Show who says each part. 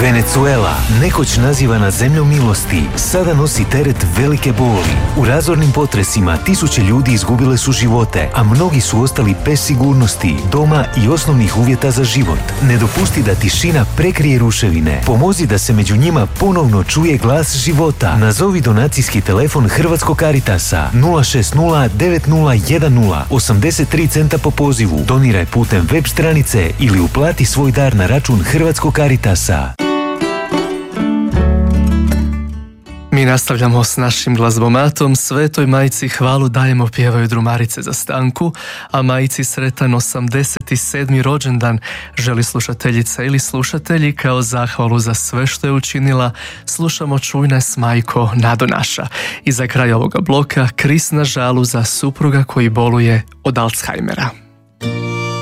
Speaker 1: Venezuela, nekoć nazivana zemljom milosti, sada nosi teret velike boli. U razornim potresima tisuće ljudi izgubile su živote, a mnogi su ostali bez sigurnosti, doma i osnovnih uvjeta za život. Ne dopusti da tišina prekrije ruševine. Pomozi da se među njima ponovno čuje glas života. Nazovi donacijski telefon Hrvatskog Caritasa 060 9010 83 centa po pozivu. Doniraj putem web stranice ili uplati svoj dar na račun Hrvatskog Caritasa.
Speaker 2: Mi nastavljamo s našim glazbomatom. Svetoj Majci hvalu dajemo, pjevaju drumarice za stanku, a Majci sretan 87. rođendan želi slušateljica ili slušatelji. Kao zahvalu za sve što je učinila, slušamo Čuj nas majko nado naša. I za kraj ovoga bloka Kris na žalu za supruga koji boluje od Alzheimera.